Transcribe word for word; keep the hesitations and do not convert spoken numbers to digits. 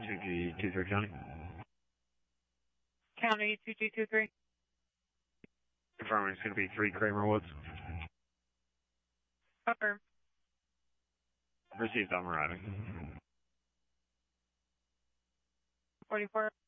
two G two three County. County two G two three. Confirming it's going to be three Kramer Woods. Confirm. Received, I'm arriving. forty-four.